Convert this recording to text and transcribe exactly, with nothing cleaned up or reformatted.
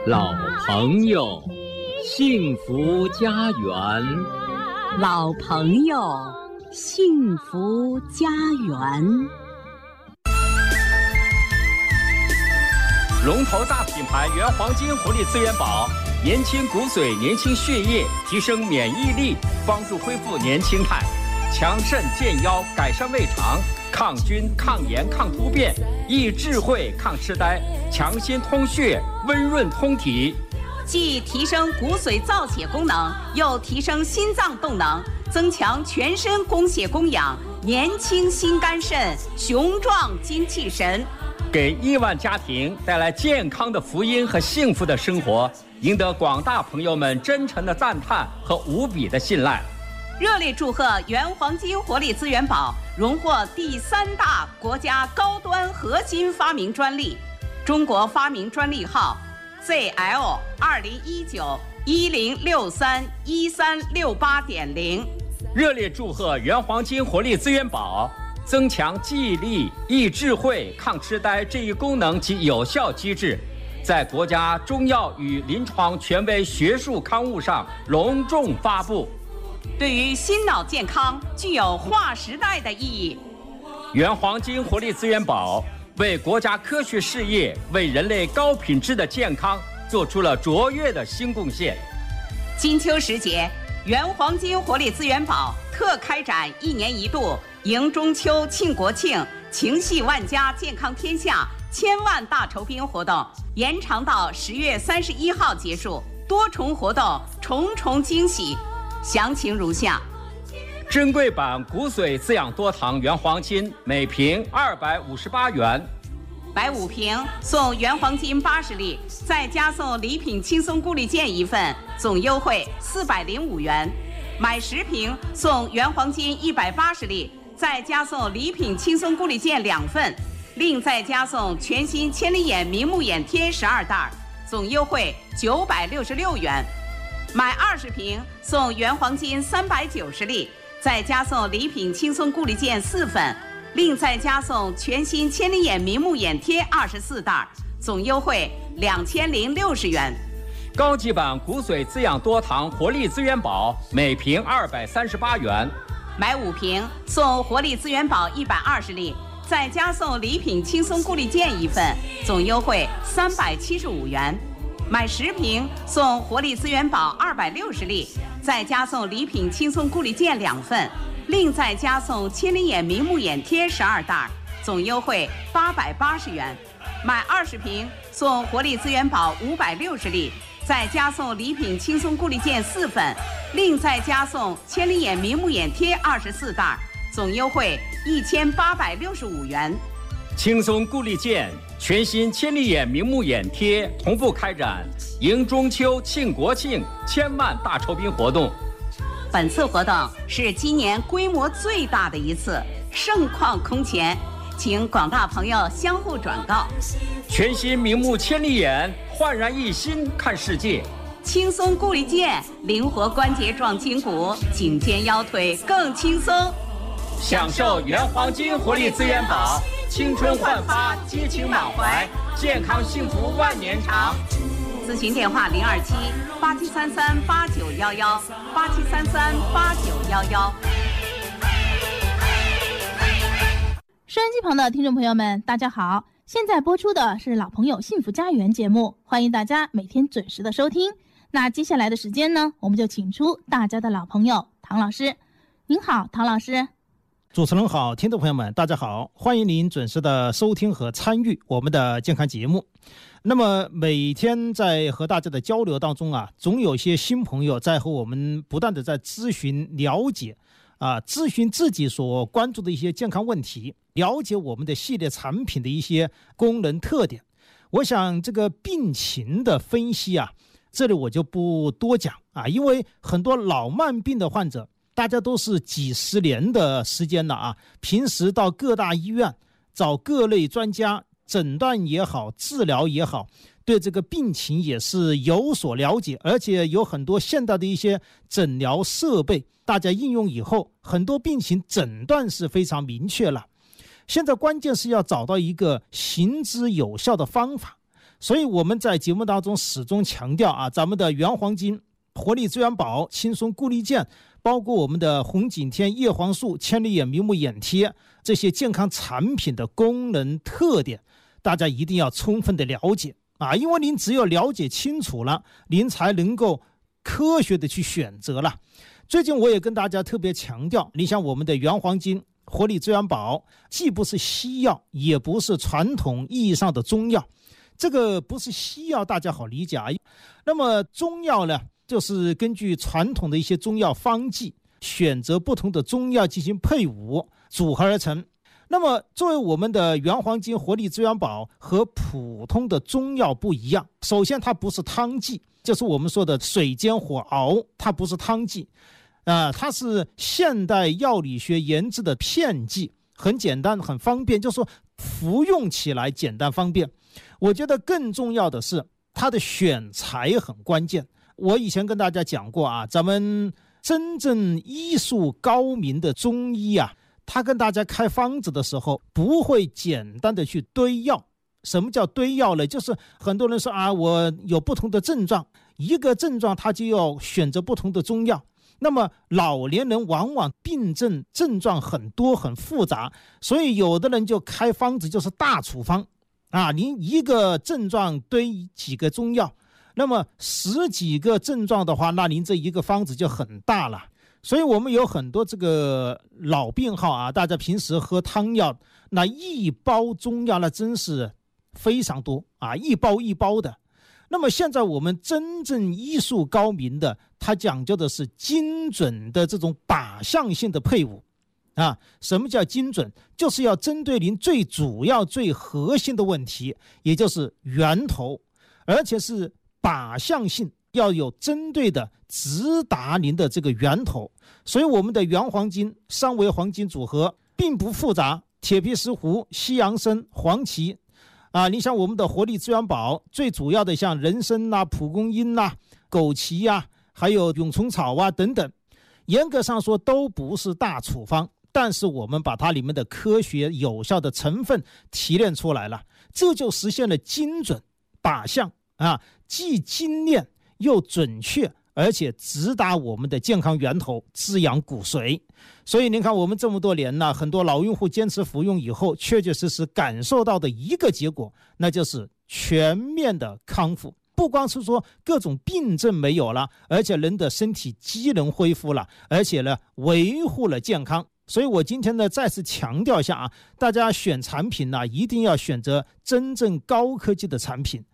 老朋友，幸福家园。 老朋友，幸福家园。 龙头大品牌原黄金活力资源宝，年轻骨髓，年轻血液，提升免疫力，帮助恢复年轻态，强肾健腰，改善胃肠，抗菌、抗炎、抗突变，益智慧、抗痴呆，强心通血，温润通体。 既提升骨髓造血功能，又提升心脏动能，增强全身供血供氧，年轻心肝肾，雄壮精气神， 给亿万家庭带来健康的福音和幸福的生活，赢得广大朋友们真诚的赞叹和无比的信赖。 热烈祝贺原黄金活力资源宝荣获第三大国家高端核心发明专利，中国发明专利号 Z L 二零一九一零六三一三六八点零。 热烈祝贺原黄金活力资源宝增强记忆力、益智慧、抗痴呆这一功能及有效机制，在国家中药与临床权威学术刊物上隆重发布， 对于心脑健康具有划时代的意义。 原黄金活力资源宝为国家科学事业、为人类高品质的健康做出了卓越的新贡献。 金秋时节，原黄金活力资源宝特开展一年一度迎中秋、庆国庆、情系万家、健康天下千万大酬宾活动，延长到十月三十一号结束，多重活动，重重惊喜。详情如下： 珍贵版骨髓滋养多糖原黄金每瓶二百五十八元， 买五瓶送原黄金八十粒，再加送礼品轻松固力健一份，总优惠四百零五元；买十瓶送原黄金一百八十粒，再加送礼品轻松固力健两份，另再加送全新千里眼明目眼贴十二袋，总优惠九百六十六元；买二十瓶送原黄金三百九十粒，再加送礼品轻松固力健四份，另再加送全新千里眼明目眼贴二十四袋，总优惠两千零六十元。 高级版骨髓滋养多糖活力资源宝每瓶二百三十八元， 买五瓶送活力资源宝一百二十粒，再加送礼品轻松固力健一份，总优惠三百七十五元；买十瓶送活力资源宝二百六十粒，再加送礼品轻松固力健两份，另再加送千里眼明目眼贴十二袋，总优惠八百八十元；买二十瓶送活力资源宝五百六十粒，再加送礼品轻松固力健四份，另再加送千里眼明目眼贴二十四袋，总优惠一千八百六十五元。 轻松固力健全新千里眼明目眼贴同步开展迎中秋、庆国庆千万大酬宾活动。 本次活动是今年规模最大的一次，盛况空前，请广大朋友相互转告。 全新明目千里眼，焕然一新看世界。 轻松固力健，灵活关节壮筋骨，颈肩腰腿更轻松。 享受原黄金活力资源宝，青春焕发，激情满怀，健康幸福万年长。 咨询电话零二七八七三三八九幺幺八七三三八九幺幺。 收音机旁的听众朋友们，大家好！现在播出的是老朋友幸福家园节目，欢迎大家每天准时的收听。那接下来的时间呢，我们就请出大家的老朋友唐老师。您好，唐老师。 主持人好，听众朋友们大家好，欢迎您准时的收听和参与我们的健康节目。那么每天在和大家的交流当中啊，总有些新朋友在和我们不断的在咨询了解啊，咨询自己所关注的一些健康问题，了解我们的系列产品的一些功能特点。我想这个病情的分析啊，这里我就不多讲啊，因为很多老慢病的患者大家都是几十年的时间了啊，平时到各大医院找各类专家诊断也好，治疗也好，对这个病情也是有所了解，而且有很多现代的一些诊疗设备大家应用以后，很多病情诊断是非常明确了。现在关键是要找到一个行之有效的方法， 所以我们在节目当中始终强调啊，咱们的原黄金、活力资源宝、轻松固力健，包括我们的红景天、叶黄素、千里眼明目眼贴这些健康产品的功能特点，大家一定要充分的了解啊，因为您只有了解清楚了，您才能够科学的去选择了。最近我也跟大家特别强调，你像我们的原黄金、活力资源宝，既不是西药，也不是传统意义上的中药。这个不是西药，大家好理解啊。那么中药呢，就是根据传统的一些中药方剂，选择不同的中药进行配伍组合而成。那么作为我们的原黄金、活力资源宝和普通的中药不一样，首先它不是汤剂，就是我们说的水煎火熬，它不是汤剂啊、呃，它是现代药理学研制的片剂，很简单很方便，就是说服用起来简单方便。我觉得更重要的是它的选材很关键。我以前跟大家讲过啊，咱们真正医术高明的中医啊，他跟大家开方子的时候不会简单的去堆药。什么叫堆药呢？就是很多人说啊，我有不同的症状，一个症状他就要选择不同的中药。那么老年人往往病症症状很多很复杂，所以有的人就开方子就是大处方啊，您一个症状堆几个中药，那么十几个症状的话，那您这一个方子就很大了。所以我们有很多这个老病号啊，大家平时喝汤药，那一包中药那真是非常多啊，一包一包的。那么现在我们真正医术高明的，它讲究的是精准的这种靶向性的配伍啊。什么叫精准？就是要针对您最主要最核心的问题，也就是源头，而且是靶向性，要有针对的直达您的这个源头。所以我们的原黄金、三维黄金组合并不复杂，铁皮石斛、西洋参、黄芪啊，你像我们的活力资源宝，最主要的像人参呐、蒲公英呐、枸杞呀，还有蛹虫草啊等等，严格上说都不是大处方，但是我们把它里面的科学有效的成分提炼出来了，这就实现了精准靶向啊，既精炼又准确，而且直达我们的健康源头，滋养骨髓。所以您看我们这么多年呢，很多老用户坚持服用以后，确确实实感受到的一个结果，那就是全面的康复。不光是说各种病症没有了，而且人的身体机能恢复了，而且呢维护了健康。所以我今天呢再次强调一下啊，大家选产品呢一定要选择真正高科技的产品